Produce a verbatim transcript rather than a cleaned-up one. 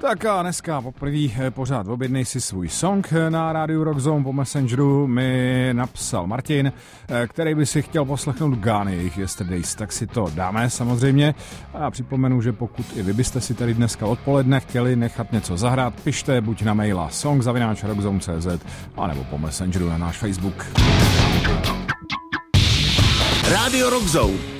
Tak a dneska poprvé pořád objednej si svůj song na rádiu Rock Zone. Po Messengeru mi napsal Martin, který by si chtěl poslechnout Gány, jejich Yesterdays, tak si to dáme samozřejmě. A já připomenu, že pokud i vy byste si tady dneska odpoledne chtěli nechat něco zahrát, pište buď na maila song zavináč rockzone tečka cz anebo po Messengeru na náš Facebook. Rádio Rock Zone.